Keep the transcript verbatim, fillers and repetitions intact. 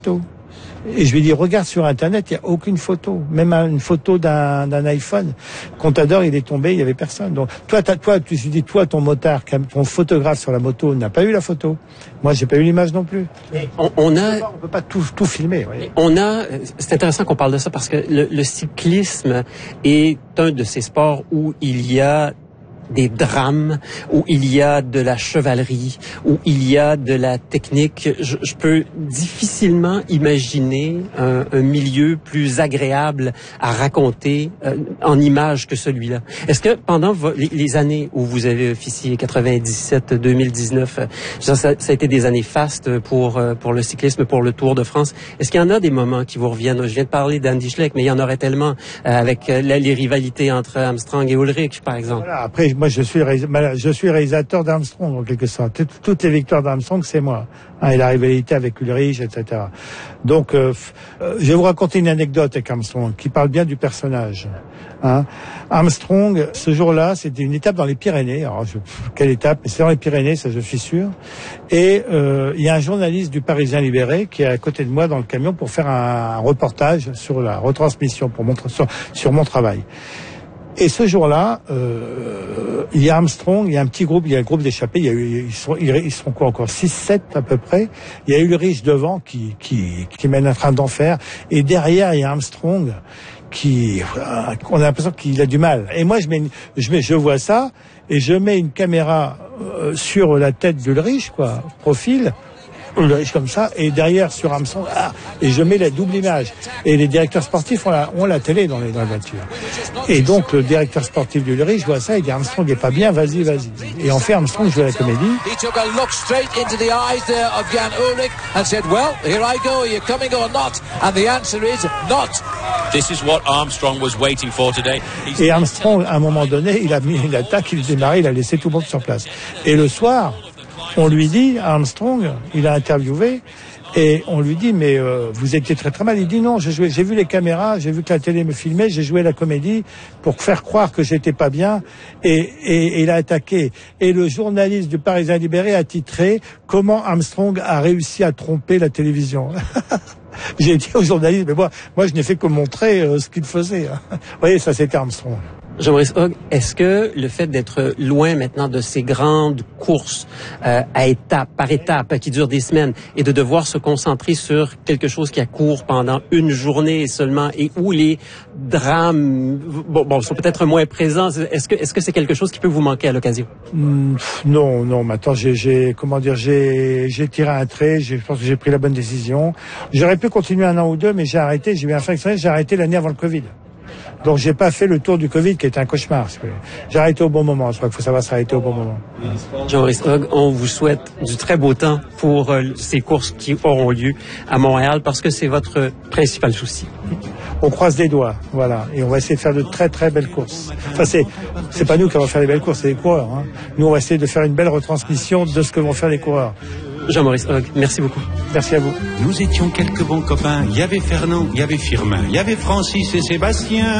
photo. Et je lui dis, regarde sur Internet, il n'y a aucune photo. Même une photo d'un, d'un iPhone. Contador, il est tombé, il n'y avait personne. Donc, toi, t'as, toi, tu dis, toi, ton motard, ton photographe sur la moto n'a pas eu la photo. Moi, j'ai pas eu l'image non plus. On, on a, on peut pas tout, tout filmer. Oui. On a, c'est intéressant qu'on parle de ça parce que le, le cyclisme est un de ces sports où il y a des drames, où il y a de la chevalerie, où il y a de la technique. Je, je peux difficilement imaginer un, un milieu plus agréable à raconter euh, en images que celui-là. Est-ce que pendant vo- les, les années où vous avez officié, quatre-vingt-dix-sept, deux mille dix-neuf, euh, ça, ça a été des années fastes pour euh, pour le cyclisme, pour le Tour de France. Est-ce qu'il y en a des moments qui vous reviennent? Je viens de parler d'Andy Schleck, mais il y en aurait tellement euh, avec euh, les rivalités entre Armstrong et Ulrich, par exemple. Voilà, après, moi, je suis, je suis réalisateur d'Armstrong, en quelque sorte. Toutes les victoires d'Armstrong, c'est moi. Hein, et la rivalité avec Ulrich, et cetera. Donc, euh, je vais vous raconter une anecdote avec Armstrong, qui parle bien du personnage. Hein. Armstrong, ce jour-là, c'était une étape dans les Pyrénées. Alors, je, quelle étape? Mais c'est dans les Pyrénées, ça, je suis sûr. Et euh, il y a un journaliste du Parisien Libéré qui est à côté de moi dans le camion pour faire un, un reportage sur la retransmission, pour montrer sur, sur mon travail. Et ce jour-là, euh, il y a Armstrong, il y a un petit groupe, il y a un groupe d'échappés, il y a eu, ils sont, ils sont quoi encore, six, sept à peu près. Il y a Ulrich devant qui, qui, qui mène un train d'enfer. Et derrière, il y a Armstrong qui, on a l'impression qu'il a du mal. Et moi, je mets, je mets, je vois ça, et je mets une caméra euh, sur la tête d'Ulrich, quoi, profil. Ulrich comme ça, et derrière sur Armstrong, ah, et je mets la double image. Et les directeurs sportifs ont la, ont la télé dans les, dans les voitures. Et donc le directeur sportif d'Ulrich voit ça, il dit Armstrong est pas bien, vas-y, vas-y. Et en fait Armstrong joue à la comédie. He took a look straight into the eyes there of Jan Ullrich and said, well, here I go, are you coming or not? And the answer is not. This is what Armstrong was waiting for today. Et Armstrong, à un moment donné, il a mis une attaque, il a démarré, il a laissé tout le monde sur place. Et le soir, on lui dit, Armstrong, il a interviewé, et on lui dit, mais euh, vous étiez très très mal. Il dit non, j'ai joué, j'ai vu les caméras, j'ai vu que la télé me filmait, j'ai joué la comédie pour faire croire que j'étais pas bien, et, et, et il a attaqué. Et le journaliste du Parisien Libéré a titré comment Armstrong a réussi à tromper la télévision. J'ai dit au journaliste, mais moi, moi je n'ai fait que montrer euh, ce qu'il faisait. Vous voyez, ça c'était Armstrong. Jean-Maurice Hogg, est-ce que le fait d'être loin maintenant de ces grandes courses euh, à étapes, par étapes, qui durent des semaines, et de devoir se concentrer sur quelque chose qui a cours pendant une journée seulement, et où les drames bon, bon sont peut-être moins présents, est-ce que est-ce que c'est quelque chose qui peut vous manquer à l'occasion? Mmh, non, non. Maintenant, j'ai, j'ai comment dire, j'ai, j'ai tiré un trait. J'ai, je pense que j'ai pris la bonne décision. J'aurais pu continuer un an ou deux, mais j'ai arrêté. J'ai eu un fractionné. J'ai arrêté l'année avant le Covid. Donc j'ai pas fait le tour du Covid qui était un cauchemar. J'ai arrêté au bon moment. Je crois qu'il faut savoir s'arrêter au bon moment. Jean-Maurice Hogg, on vous souhaite du très beau temps pour euh, ces courses qui auront lieu à Montréal parce que c'est votre principal souci. On croise les doigts, voilà, et on va essayer de faire de très très belles courses. Enfin c'est c'est pas nous qui allons faire les belles courses, c'est les coureurs. Hein. Nous on va essayer de faire une belle retransmission de ce que vont faire les coureurs. Jean-Maurice Hogg, merci beaucoup. Merci à vous. Nous étions quelques bons copains. Il y avait Fernand, il y avait Firmin, il y avait Francis et Sébastien.